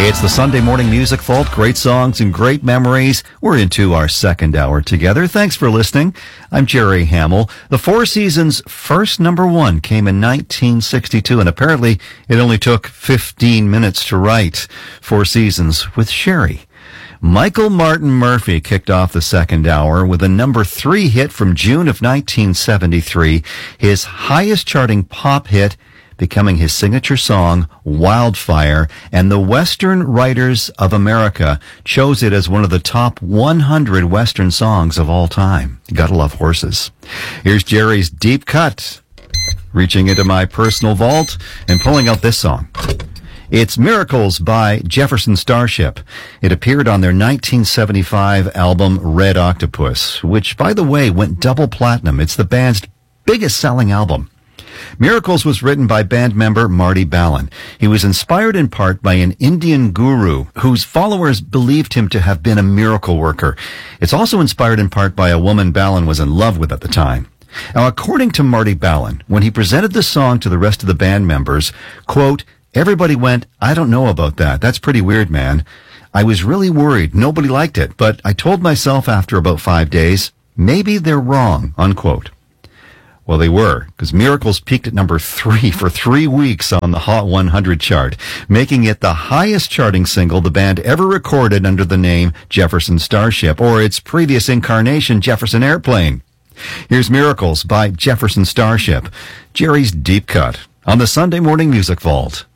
It's the Sunday Morning Music Vault. Great songs and great memories. We're into our second hour together. Thanks for listening. I'm Jerry Hamill. The Four Seasons' first number one came in 1962, and apparently it only took 15 minutes to write. Four Seasons with Sherry. Michael Martin Murphey kicked off the second hour with a number 3 hit from June of 1973, his highest charting pop hit, becoming his signature song, Wildfire, and the Western Writers of America chose it as one of the top 100 Western songs of all time. You gotta love horses. Here's Jerry's deep cut, reaching into my personal vault and pulling out this song. It's Miracles by Jefferson Starship. It appeared on their 1975 album Red Octopus, which, by the way, went double platinum. It's the band's biggest selling album. Miracles was written by band member Marty Balin. He was inspired in part by an Indian guru whose followers believed him to have been a miracle worker. It's also inspired in part by a woman Balin was in love with at the time. Now, according to Marty Balin, when he presented the song to the rest of the band members, quote, everybody went, I don't know about that. That's pretty weird, man. I was really worried. Nobody liked it, but I told myself after about 5 days, maybe they're wrong, unquote. Well, they were, because Miracles peaked at number 3 for 3 weeks on the Hot 100 chart, making it the highest charting single the band ever recorded under the name Jefferson Starship, or its previous incarnation, Jefferson Airplane. Here's Miracles by Jefferson Starship, Jerry's deep cut on the Sunday Morning Music Vault.